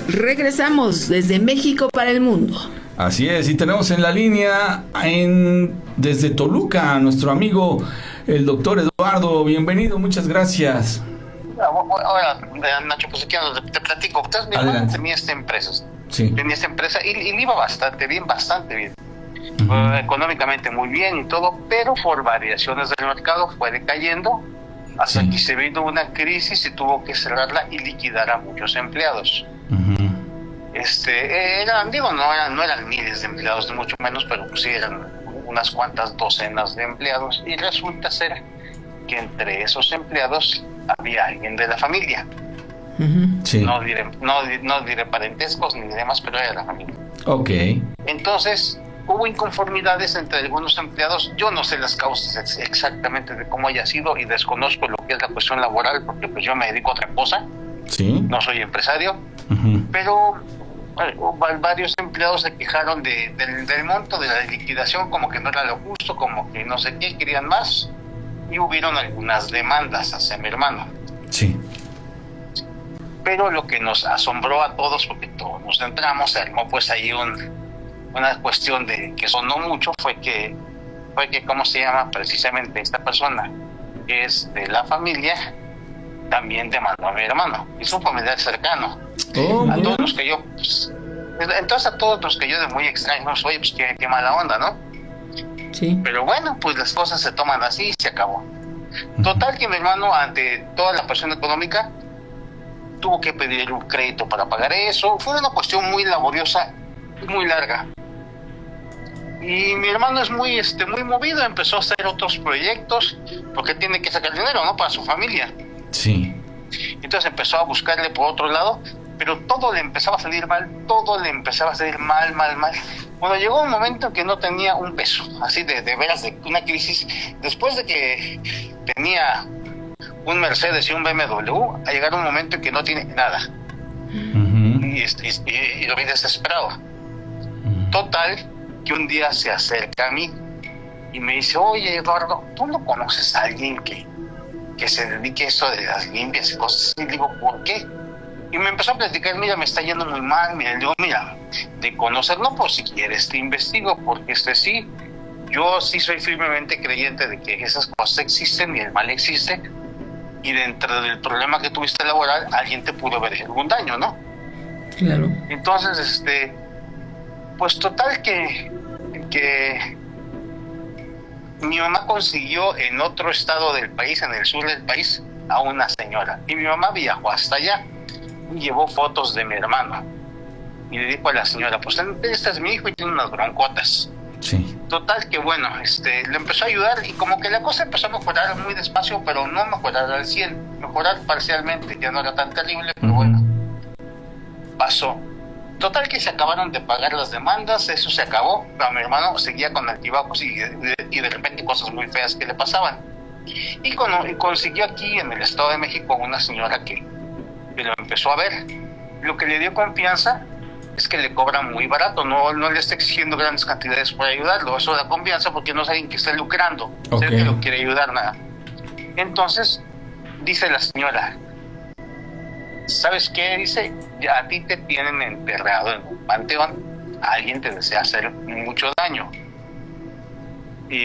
Regresamos desde México para el mundo. Así es, y tenemos en la línea desde Toluca a nuestro amigo el doctor Eduardo. Bienvenido, muchas gracias. Ahora, Nacho, pues aquí te platico. Entonces, mi hermano tenía esta empresa. Sí. Tenía esta empresa y le iba bastante bien. Económicamente muy bien y todo, pero por variaciones del mercado fue decayendo hasta que se vino una crisis y tuvo que cerrarla y liquidar a muchos empleados. No eran miles de empleados, ni mucho menos, pero pues sí eran unas cuantas docenas de empleados, y resulta ser que entre esos empleados había alguien de la familia. Sí. No diré parentescos ni demás, pero era de la familia. Ok. Entonces hubo inconformidades entre algunos empleados. Yo no sé las causas exactamente de cómo haya sido y desconozco lo que es la cuestión laboral, porque pues yo me dedico a otra cosa. Sí. No soy empresario, pero varios empleados se quejaron del monto de la liquidación, como que no era lo justo, como que no sé qué, querían más, y hubieron algunas demandas hacia mi hermano. Sí. Pero lo que nos asombró a todos, porque todos nos entramos, se armó pues ahí una cuestión de que sonó mucho, fue que ¿cómo se llama? Precisamente esta persona, que es de la familia, también demandó a mi hermano. Es un familiar cercano. A todos los que yo, pues, entonces a todos los que yo de muy extraños, oye, pues qué mala onda, ¿no? Sí. Pero bueno, pues las cosas se toman así y se acabó. Total que mi hermano, ante toda la presión económica, tuvo que pedir un crédito para pagar eso. Fue una cuestión muy laboriosa y muy larga. Y mi hermano es muy movido, empezó a hacer otros proyectos porque tiene que sacar dinero, ¿no? Para su familia. Sí. Entonces empezó a buscarle por otro lado, pero todo le empezaba a salir mal, mal. Bueno, llegó un momento en que no tenía un peso, así de veras, de una crisis. Después de que tenía un Mercedes y un BMW, a llegar un momento en que no tiene nada. Y lo vi desesperado. Total, que un día se acerca a mí y me dice, oye, Eduardo, ¿tú no conoces a alguien que se dedique a eso de las limpias y cosas así? Y digo, ¿por qué? Y me empezó a platicar, mira, me está yendo muy mal. Digo, mira, de conocer, no, pues si quieres te investigo, porque sí, yo sí soy firmemente creyente de que esas cosas existen y el mal existe, y dentro del problema que tuviste laboral, alguien te pudo haber hecho algún daño, ¿no? Claro. Entonces, pues total que mi mamá consiguió en otro estado del país, en el sur del país, a una señora. Y mi mamá viajó hasta allá y llevó fotos de mi hermano. Y le dijo a la señora, pues este es mi hijo y tiene unas broncotas. Sí. Total que bueno, le empezó a ayudar y como que la cosa empezó a mejorar muy despacio, pero no mejorar al 100, mejorar parcialmente, ya no era tan terrible, pero bueno, pasó. Total que se acabaron de pagar las demandas, eso se acabó, pero mi hermano seguía con altibajos y de repente cosas muy feas que le pasaban. Y consiguió aquí en el Estado de México una señora que lo empezó a ver. Lo que le dio confianza es que le cobran muy barato, no le está exigiendo grandes cantidades por ayudarlo. Eso da confianza porque no es alguien que esté lucrando, es el que lo quiere ayudar, nada. Entonces, dice la señora, ¿sabes qué? Dice, ya a ti te tienen enterrado en un panteón, alguien te desea hacer mucho daño. Y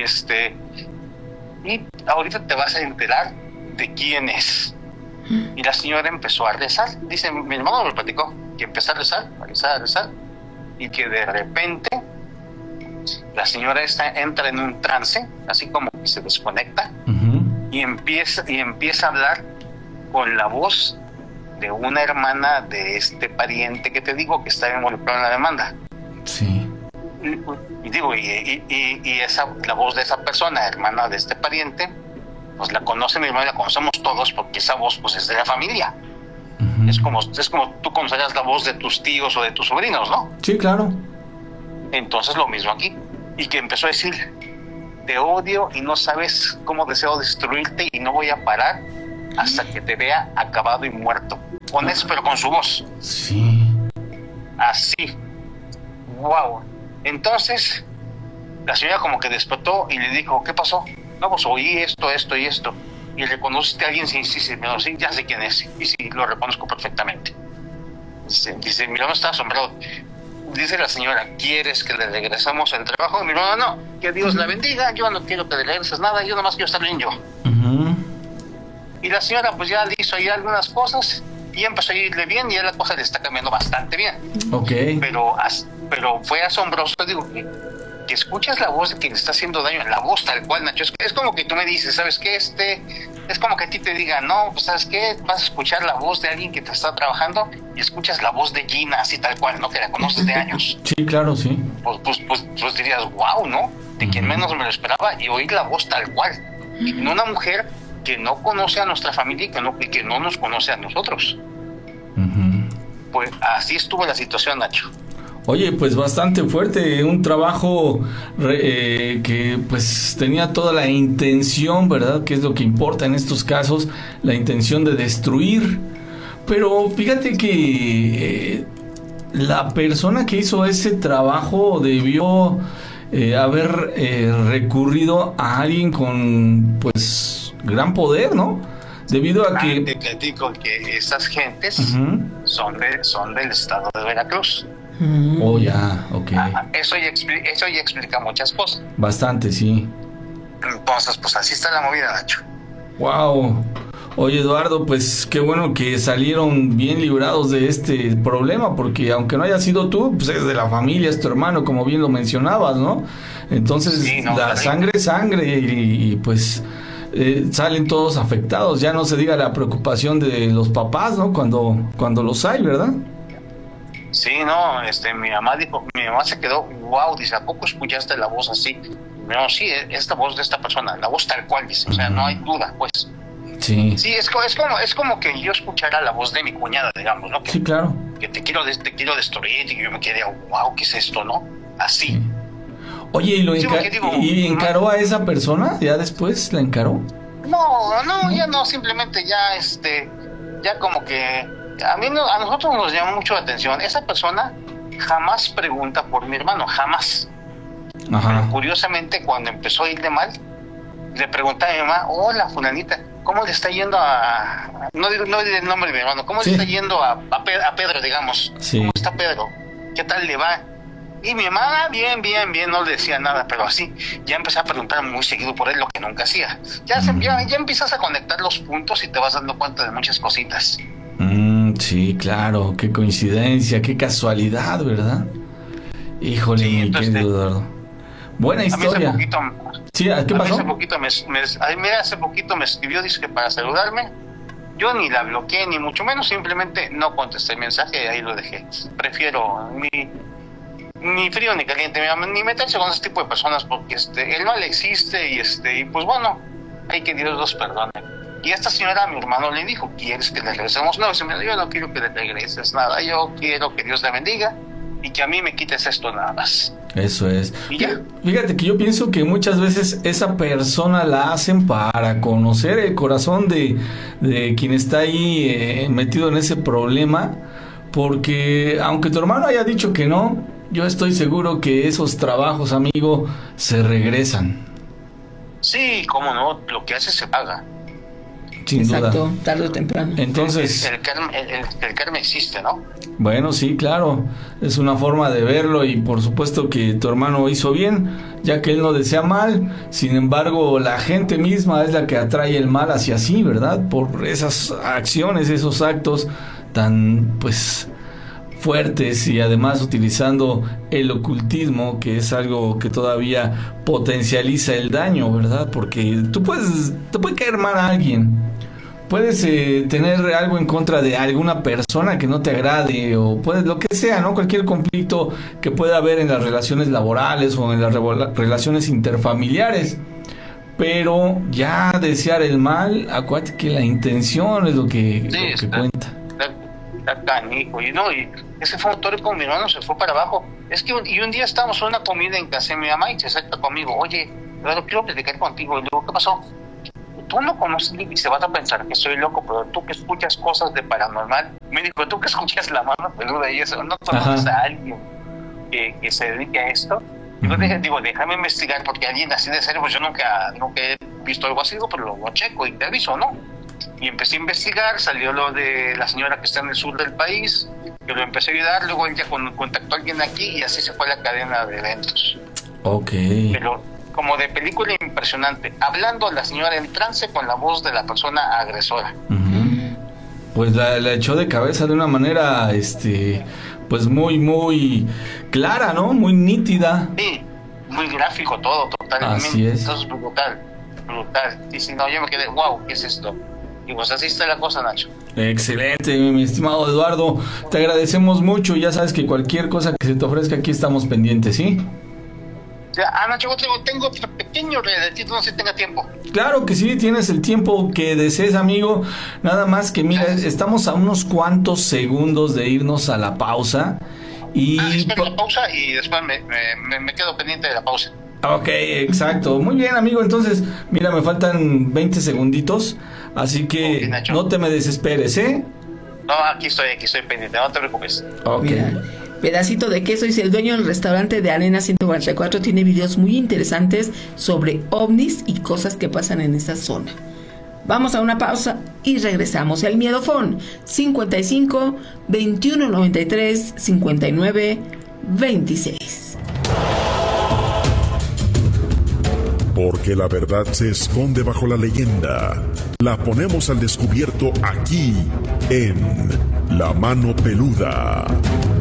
ahorita te vas a enterar de quién es. Y la señora empezó a rezar. Dice, mi hermano me platicó que empezó a rezar, y que de repente la señora entra en un trance, así como que se desconecta, y empieza a hablar con la voz de una hermana de este pariente que te digo que está involucrado en la demanda. Sí. Y digo, la voz de esa persona, hermana de este pariente, pues la conoce mi hermano y la conocemos todos porque esa voz pues es de la familia. Es como tú conocerías la voz de tus tíos o de tus sobrinos, ¿no? Sí, claro. Entonces lo mismo aquí. Y que empezó a decir, te odio y no sabes cómo deseo destruirte y no voy a parar hasta que te vea acabado y muerto. Con eso, pero con su voz. Sí. Así. Wow. Entonces, la señora como que despertó y le dijo, ¿qué pasó? No, pues oí esto y esto. ¿Y reconociste a alguien? Sí, sí, ya sé quién es. Y sí, lo reconozco perfectamente. Dice, mi hermano está asombrado. Dice la señora, ¿quieres que le regresemos el trabajo? Mi hermano, no, que Dios la bendiga, yo no quiero que le regreses nada, yo nomás quiero estar bien yo. Ujú. Y la señora pues ya le hizo ahí algunas cosas y empezó a irle bien y ya la cosa le está cambiando bastante bien. Ok. Pero fue asombroso, digo, que escuchas la voz de quien le está haciendo daño, la voz tal cual, Nacho. Es como que tú me dices, ¿sabes qué? Es como que a ti te digan, no, pues ¿sabes qué? Vas a escuchar la voz de alguien que te está trabajando y escuchas la voz de Gina, así tal cual, ¿no? Que la conoces de años. Sí, claro, sí. Pues dirías, wow, ¿no? De quien menos me lo esperaba y oír la voz tal cual. En una mujer que no conoce a nuestra familia y que no nos conoce a nosotros. Ujú. Pues así estuvo la situación, Nacho. Oye, pues bastante fuerte, un trabajo que pues tenía toda la intención, ¿verdad? Que es lo que importa en estos casos, la intención de destruir. Pero fíjate que la persona que hizo ese trabajo debió haber recurrido a alguien con pues gran poder, ¿no? Debido a que... Te platico que esas gentes Uh-huh. son del estado de Veracruz. Oh, ya, ok. Eso ya explica muchas cosas. Bastante, sí. Entonces, pues así está la movida, Nacho. Wow. Oye, Eduardo, pues qué bueno que salieron bien librados de este problema, porque aunque no haya sido tú, pues es de la familia, es tu hermano, como bien lo mencionabas, ¿no? Entonces, Sí, no, la sangre es sangre y pues salen todos afectados. Ya no se diga la preocupación de los papás, ¿no? Cuando los hay, ¿verdad? Sí, no, mi mamá se quedó, wow, dice, ¿a poco escuchaste la voz así? No, sí, es la voz de esta persona, la voz tal cual, dice, o sea, no hay duda, pues. Sí. Sí, es como que yo escuchara la voz de mi cuñada, digamos, ¿no? Sí, claro. Que te quiero destruir y yo me quedé, wow, ¿qué es esto, no? Así. Sí. Oye, ¿y encaró a esa persona? ¿Ya después la encaró? No, ya no, simplemente ya como que a nosotros nos llamó mucho la atención. Esa persona jamás pregunta por mi hermano, jamás. Ajá. Pero curiosamente, cuando empezó a irle mal, le pregunté a mi mamá, hola, fulanita, ¿cómo le está yendo a... No diré el nombre de mi hermano, ¿cómo Sí. le está yendo a Pedro, digamos? Sí. ¿Cómo está Pedro? ¿Qué tal le va? Y mi mamá, bien, no le decía nada, pero así, ya empecé a preguntar muy seguido por él, lo que nunca hacía. Ya empiezas a conectar los puntos y te vas dando cuenta de muchas cositas. Sí, claro, qué coincidencia, qué casualidad, ¿verdad? Híjole, Sí, mi entonces, querido Eduardo. Buena A mí historia. Sí, ¿qué pasó? hace poquito me escribió, dice que para saludarme. Yo ni la bloqueé, ni mucho menos, simplemente no contesté el mensaje y ahí lo dejé. Prefiero ni frío ni caliente, ni meterse con ese tipo de personas porque el mal existe y pues bueno, hay que Dios los perdone. Y esta señora a mi hermano le dijo, ¿quieres que le regresemos? No, yo no quiero que le regreses nada, yo quiero que Dios la bendiga y que a mí me quites esto nada más. Eso es. Y ya. Fíjate que yo pienso que muchas veces esa persona la hacen para conocer el corazón de quien está ahí metido en ese problema, porque aunque tu hermano haya dicho que no, yo estoy seguro que esos trabajos, amigo, se regresan. Sí, cómo no, lo que hace se paga. Sin Exacto, duda. tarde o temprano. Entonces, El karma existe, ¿no? bueno, sí, claro, es una forma de verlo y por supuesto que tu hermano hizo bien, ya que él no desea mal. Sin embargo, la gente misma es la que atrae el mal hacia sí, ¿verdad? Por esas acciones, esos actos tan, pues, fuertes y además utilizando el ocultismo, que es algo que todavía potencializa el daño, ¿verdad? Porque te puede caer mal a alguien. Puedes tener algo en contra de alguna persona que no te agrade o puedes lo que sea, ¿no? Cualquier conflicto que pueda haber en las relaciones laborales o en las relaciones interfamiliares. Pero ya desear el mal, acuérdate que la intención es lo que cuenta. Está canijo, y ese fue autor con mi hermano, se fue para abajo. Es que un día estábamos en una comida en casa de mi mamá y se acerca conmigo, oye, Eduardo, quiero platicar contigo. Y luego, ¿qué pasó? Tú no conoces y se vas a pensar que soy loco, pero tú que escuchas cosas de paranormal, me dijo, tú que escuchas la mano peluda y eso, ¿no conoces a alguien que se dedique a esto? Déjame investigar, porque alguien así de serio, pues yo nunca he visto algo así, pero lo checo y te aviso, ¿no? Y empecé a investigar, salió lo de la señora que está en el sur del país, que lo empecé a ayudar, luego él ya contactó a alguien aquí y así se fue la cadena de eventos. Ok. Pero como de película impresionante, hablando la señora en trance con la voz de la persona agresora. Uh-huh. Pues la echó de cabeza de una manera, pues muy clara, ¿no? Muy nítida. Sí, muy gráfico todo, totalmente. Así es. Entonces, brutal. Y si no, yo me quedé, wow, ¿qué es esto? Y pues así está la cosa, Nacho. Excelente, mi estimado Eduardo. Te agradecemos mucho. Ya sabes que cualquier cosa que se te ofrezca aquí estamos pendientes, ¿sí? Nacho, tengo otro pequeño relatito, no sé si tenga tiempo. Claro que sí, tienes el tiempo que desees, amigo. Nada más que mira, estamos a unos cuantos segundos de irnos a la pausa. Y espero la pausa y después me quedo pendiente de la pausa. Ok, exacto. Muy bien, amigo. Entonces, mira, me faltan 20 segunditos. Así que no te me desesperes, ¿eh? No, aquí estoy pendiente, no te preocupes. Ok. Mira, Pedacito de Queso dice: el dueño del restaurante de Arena 144 tiene videos muy interesantes sobre ovnis y cosas que pasan en esa zona. Vamos a una pausa y regresamos. El Miedofón 55 21 93 59 26. Porque la verdad se esconde bajo la leyenda. La ponemos al descubierto aquí en La Mano Peluda.